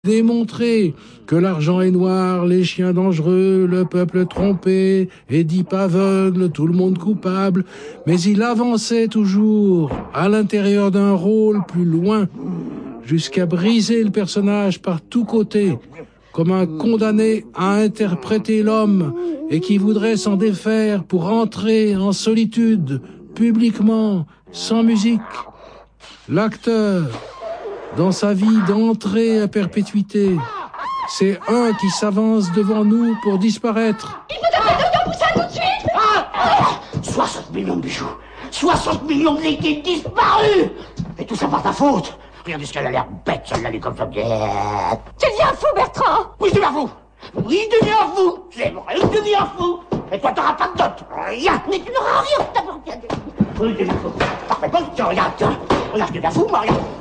Démontrer que l'argent est noir, les chiens dangereux, le peuple trompé, Édipe aveugle, tout le monde coupable, mais il avançait toujours, à l'intérieur d'un rôle plus loin, jusqu'à briser le personnage par tous côtés, comme un condamné à interpréter l'homme et qui voudrait s'en défaire pour entrer en solitude, publiquement, sans musique. L'acteur, dans sa vie d'entrée à perpétuité, c'est un qui s'avance devant nous pour disparaître. Il faut appeler le docteur Poussin tout de suite. 60 millions de bijoux, 60 millions de liquides disparus. Et tout ça par ta faute. Regardez ce qu'elle a l'air bête, celle-là, elle est comme ça. Tu deviens fou, Bertrand. Oui, je deviens fou. Oui, je deviens fou. C'est vrai, je deviens fou. Et toi, t'auras pas de dot. Rien. Mais tu n'auras rien. Oui, je deviens fou. Parfaitement. Tiens, regarde, je deviens fou, moi, regarde.